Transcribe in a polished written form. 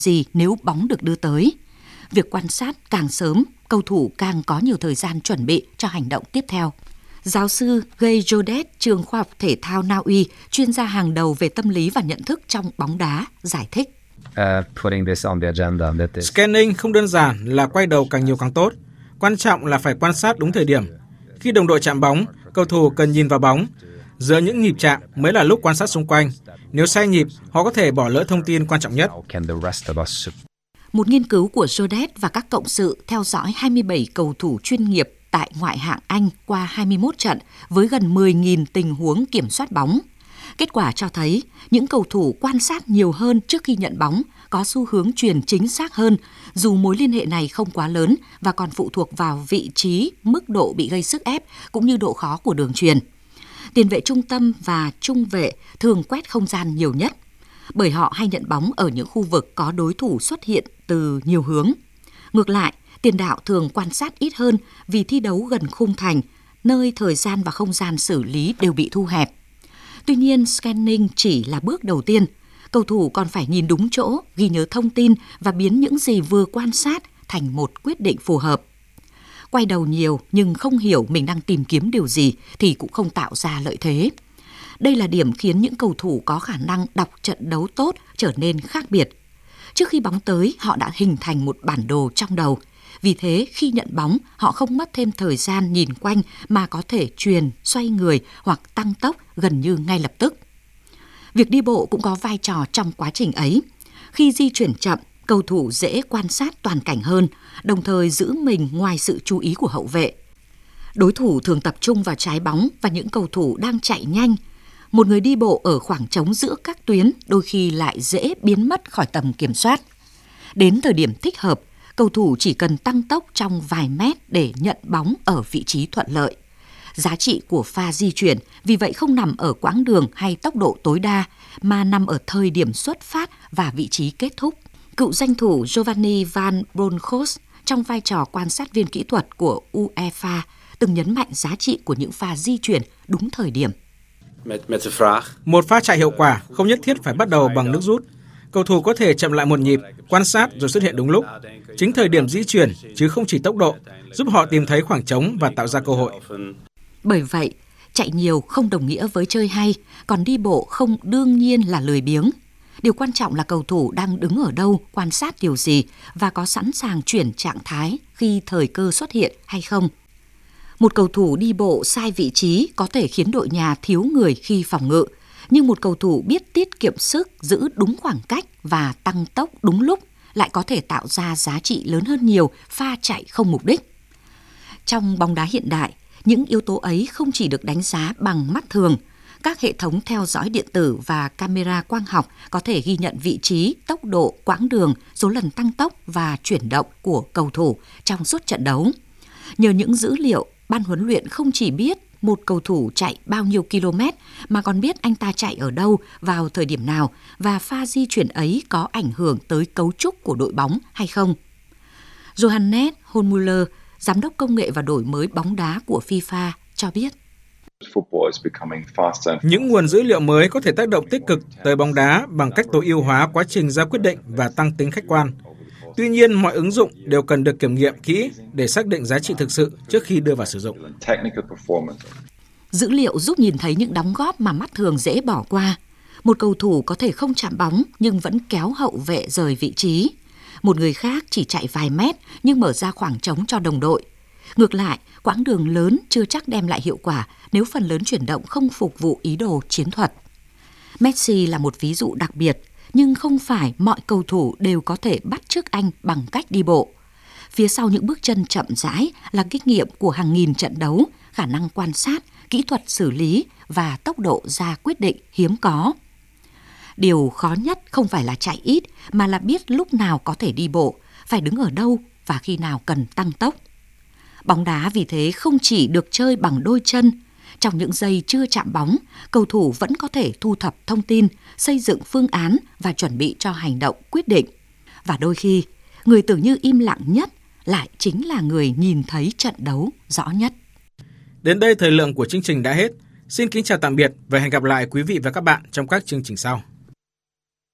gì nếu bóng được đưa tới. Việc quan sát càng sớm, cầu thủ càng có nhiều thời gian chuẩn bị cho hành động tiếp theo. Giáo sư Guy Jodet, trường khoa học thể thao Na Uy, chuyên gia hàng đầu về tâm lý và nhận thức trong bóng đá, giải thích. Scanning không đơn giản là quay đầu càng nhiều càng tốt. Quan trọng là phải quan sát đúng thời điểm. Khi đồng đội chạm bóng, cầu thủ cần nhìn vào bóng. Giữa những nhịp chạm mới là lúc quan sát xung quanh. Nếu sai nhịp, họ có thể bỏ lỡ thông tin quan trọng nhất. Một nghiên cứu của Jodet và các cộng sự theo dõi 27 cầu thủ chuyên nghiệp tại ngoại hạng Anh qua 21 trận với gần 10.000 tình huống kiểm soát bóng. Kết quả cho thấy những cầu thủ quan sát nhiều hơn trước khi nhận bóng có xu hướng chuyền chính xác hơn, dù mối liên hệ này không quá lớn và còn phụ thuộc vào vị trí, mức độ bị gây sức ép cũng như độ khó của đường chuyền. Tiền vệ trung tâm và trung vệ thường quét không gian nhiều nhất, bởi họ hay nhận bóng ở những khu vực có đối thủ xuất hiện từ nhiều hướng. Ngược lại, tiền đạo thường quan sát ít hơn vì thi đấu gần khung thành, nơi thời gian và không gian xử lý đều bị thu hẹp. Tuy nhiên, scanning chỉ là bước đầu tiên. Cầu thủ còn phải nhìn đúng chỗ, ghi nhớ thông tin và biến những gì vừa quan sát thành một quyết định phù hợp. Quay đầu nhiều nhưng không hiểu mình đang tìm kiếm điều gì thì cũng không tạo ra lợi thế. Đây là điểm khiến những cầu thủ có khả năng đọc trận đấu tốt trở nên khác biệt. Trước khi bóng tới, họ đã hình thành một bản đồ trong đầu. Vì thế, khi nhận bóng, họ không mất thêm thời gian nhìn quanh mà có thể chuyền, xoay người hoặc tăng tốc gần như ngay lập tức. Việc đi bộ cũng có vai trò trong quá trình ấy. Khi di chuyển chậm, cầu thủ dễ quan sát toàn cảnh hơn, đồng thời giữ mình ngoài sự chú ý của hậu vệ. Đối thủ thường tập trung vào trái bóng và những cầu thủ đang chạy nhanh. Một người đi bộ ở khoảng trống giữa các tuyến đôi khi lại dễ biến mất khỏi tầm kiểm soát. Đến thời điểm thích hợp, cầu thủ chỉ cần tăng tốc trong vài mét để nhận bóng ở vị trí thuận lợi. Giá trị của pha di chuyển vì vậy không nằm ở quãng đường hay tốc độ tối đa, mà nằm ở thời điểm xuất phát và vị trí kết thúc. Cựu danh thủ Giovanni Van Bronckhorst trong vai trò quan sát viên kỹ thuật của UEFA từng nhấn mạnh giá trị của những pha di chuyển đúng thời điểm. Một pha chạy hiệu quả không nhất thiết phải bắt đầu bằng nước rút. Cầu thủ có thể chậm lại một nhịp, quan sát rồi xuất hiện đúng lúc. Chính thời điểm di chuyển, chứ không chỉ tốc độ, giúp họ tìm thấy khoảng trống và tạo ra cơ hội. Bởi vậy, chạy nhiều không đồng nghĩa với chơi hay, còn đi bộ không đương nhiên là lười biếng. Điều quan trọng là cầu thủ đang đứng ở đâu, quan sát điều gì và có sẵn sàng chuyển trạng thái khi thời cơ xuất hiện hay không. Một cầu thủ đi bộ sai vị trí có thể khiến đội nhà thiếu người khi phòng ngự, nhưng một cầu thủ biết tiết kiệm sức, giữ đúng khoảng cách và tăng tốc đúng lúc lại có thể tạo ra giá trị lớn hơn nhiều pha chạy không mục đích. Trong bóng đá hiện đại, những yếu tố ấy không chỉ được đánh giá bằng mắt thường. Các hệ thống theo dõi điện tử và camera quang học có thể ghi nhận vị trí, tốc độ, quãng đường, số lần tăng tốc và chuyển động của cầu thủ trong suốt trận đấu. Nhờ những dữ liệu, ban huấn luyện không chỉ biết một cầu thủ chạy bao nhiêu km mà còn biết anh ta chạy ở đâu, vào thời điểm nào và pha di chuyển ấy có ảnh hưởng tới cấu trúc của đội bóng hay không. Johannes Hohnmüller, giám đốc công nghệ và đổi mới bóng đá của FIFA cho biết. Những nguồn dữ liệu mới có thể tác động tích cực tới bóng đá bằng cách tối ưu hóa quá trình ra quyết định và tăng tính khách quan. Tuy nhiên, mọi ứng dụng đều cần được kiểm nghiệm kỹ để xác định giá trị thực sự trước khi đưa vào sử dụng. Dữ liệu giúp nhìn thấy những đóng góp mà mắt thường dễ bỏ qua. Một cầu thủ có thể không chạm bóng nhưng vẫn kéo hậu vệ rời vị trí. Một người khác chỉ chạy vài mét nhưng mở ra khoảng trống cho đồng đội. Ngược lại, quãng đường lớn chưa chắc đem lại hiệu quả nếu phần lớn chuyển động không phục vụ ý đồ chiến thuật. Messi là một ví dụ đặc biệt, nhưng không phải mọi cầu thủ đều có thể bắt chước anh bằng cách đi bộ. Phía sau những bước chân chậm rãi là kinh nghiệm của hàng nghìn trận đấu, khả năng quan sát, kỹ thuật xử lý và tốc độ ra quyết định hiếm có. Điều khó nhất không phải là chạy ít, mà là biết lúc nào có thể đi bộ, phải đứng ở đâu và khi nào cần tăng tốc. Bóng đá vì thế không chỉ được chơi bằng đôi chân. Trong những giây chưa chạm bóng, cầu thủ vẫn có thể thu thập thông tin, xây dựng phương án và chuẩn bị cho hành động quyết định. Và đôi khi, người tưởng như im lặng nhất lại chính là người nhìn thấy trận đấu rõ nhất. Đến đây thời lượng của chương trình đã hết. Xin kính chào tạm biệt và hẹn gặp lại quý vị và các bạn trong các chương trình sau.